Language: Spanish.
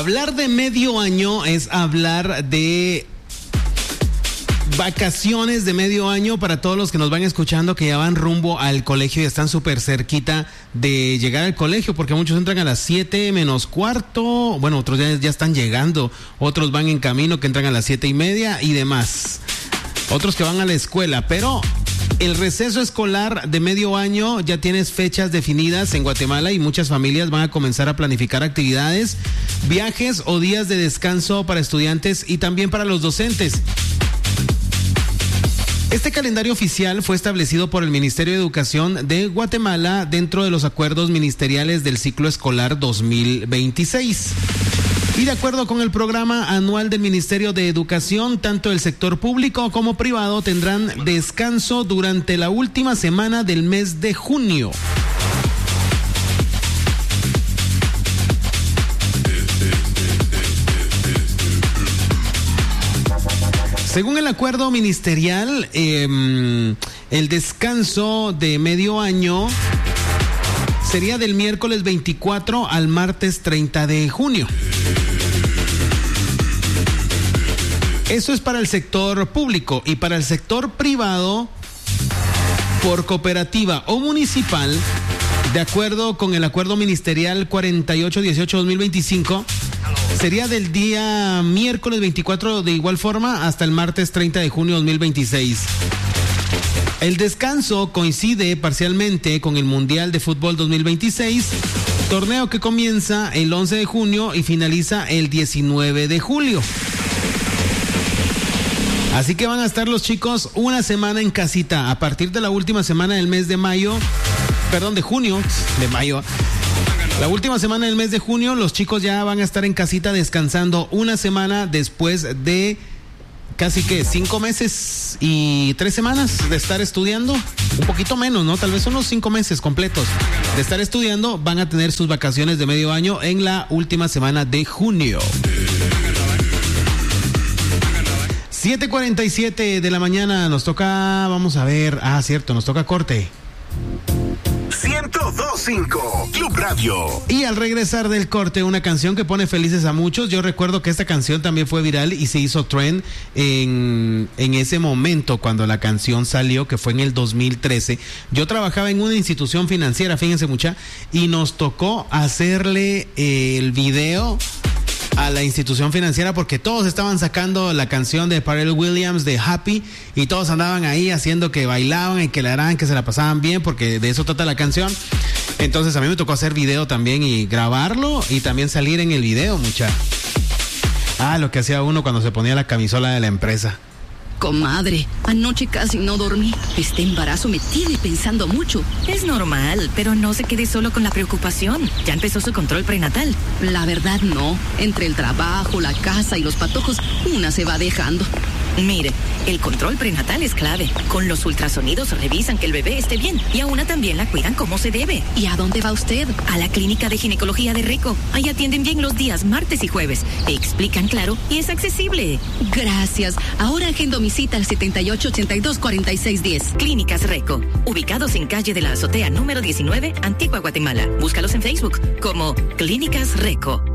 Hablar de medio año es hablar de vacaciones de medio año para todos los que nos van escuchando, que ya van rumbo al colegio y están súper cerquita de llegar al colegio, porque muchos entran a las 7 menos cuarto, bueno, otros ya están llegando, otros van en camino que entran a las 7:30 y demás, otros que van a la escuela, pero el receso escolar de medio año ya tienes fechas definidas en Guatemala y muchas familias van a comenzar a planificar actividades, viajes o días de descanso para estudiantes y también para los docentes. Este calendario oficial fue establecido por el Ministerio de Educación de Guatemala dentro de los acuerdos ministeriales del ciclo escolar 2026. Y de acuerdo con el programa anual del Ministerio de Educación, tanto el sector público como privado tendrán descanso durante la última semana del mes de junio. Según el acuerdo ministerial, el descanso de medio año sería del miércoles 24 al martes 30 de junio. Eso es para el sector público, y para el sector privado, por cooperativa o municipal, de acuerdo con el acuerdo ministerial 4818-2025, sería del día miércoles 24 de igual forma hasta el martes 30 de junio 2026. El descanso coincide parcialmente con el Mundial de Fútbol 2026, torneo que comienza el 11 de junio y finaliza el 19 de julio. Así que van a estar los chicos una semana en casita. A partir de la última semana del mes de junio. La última semana del mes de junio, los chicos ya van a estar en casita descansando una semana después de casi que 5 meses y 3 semanas de estar estudiando. Un poquito menos, ¿no? Tal vez unos 5 meses completos de estar estudiando. Van a tener sus vacaciones de medio año en la última semana de junio. 7:47 de la mañana, nos toca, vamos a ver, cierto, nos toca corte. 102.5 Club Radio. Y al regresar del corte, una canción que pone felices a muchos. Yo recuerdo que esta canción también fue viral y se hizo trend en ese momento cuando la canción salió, que fue en el 2013. Yo trabajaba en una institución financiera, fíjense mucha, y nos tocó hacerle el video a la institución financiera porque todos estaban sacando la canción de Pharrell Williams de Happy y todos andaban ahí haciendo que bailaban y que le harán, que se la pasaban bien, porque de eso trata la canción. Entonces a mí me tocó hacer video también y grabarlo y también salir en el video, mucha. Lo que hacía uno cuando se ponía la camisola de la empresa. Comadre, anoche casi no dormí. Este embarazo me tiene pensando mucho. Es normal, pero no se quede solo con la preocupación. Ya empezó su control prenatal. La verdad no. Entre el trabajo, la casa y los patojos, una se va dejando. Mire, el control prenatal es clave. Con los ultrasonidos revisan que el bebé esté bien y a una también la cuidan como se debe. ¿Y a dónde va usted? A la clínica de ginecología de Reco. Ahí atienden bien los días martes y jueves. Explican claro y es accesible. Gracias. Ahora agendo mi cita al 7882-4610. Clínicas Reco. Ubicados en calle de la Azotea número 19, Antigua Guatemala. Búscalos en Facebook como Clínicas Reco.